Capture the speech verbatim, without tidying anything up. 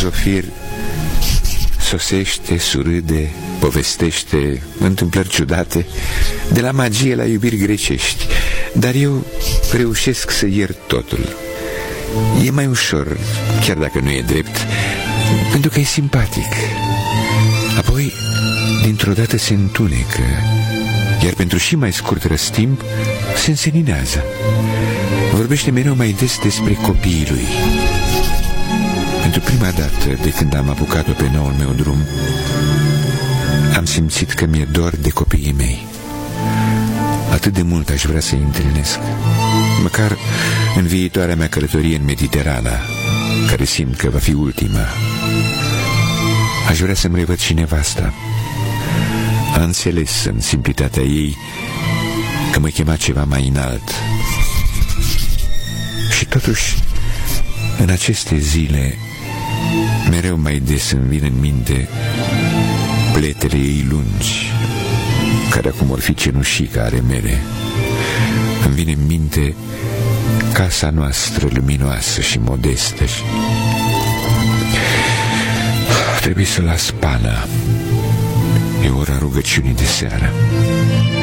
Zofir sosește, surâde, povestește întâmplări ciudate, de la magie la iubiri grecești, dar eu reușesc să iert totul. E mai ușor, chiar dacă nu e drept, pentru că e simpatic. Apoi, dintr-o dată se întunecă, iar pentru și mai scurt răstimp se înseninează. Vorbește mereu mai des despre copiii lui. Pentru prima dată de când am apucat-o pe noul meu drum, am simțit că mi-e dor de copiii mei. Atât de mult aș vrea să-i întâlnesc, măcar în viitoarea mea călătorie în Mediterana, care simt că va fi ultima. Aș vrea să-mi revăd și nevasta. A înțeles în simplitatea ei că mă chema ceva mai înalt. Și totuși, în aceste zile, mereu mai des îmi vin în minte pletele ei lungi, care acum or fi cenușii ca ale mele. Îmi vine în minte casa noastră luminoasă și modestă și... Trebuie să las pana. E ora rugăciunii de seară.